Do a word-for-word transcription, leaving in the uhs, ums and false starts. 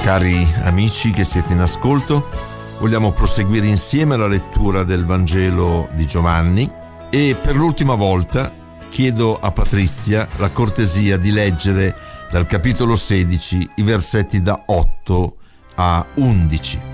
Cari amici che siete in ascolto, vogliamo proseguire insieme la lettura del Vangelo di Giovanni e per l'ultima volta chiedo a Patrizia la cortesia di leggere dal capitolo sedici i versetti da otto a undici.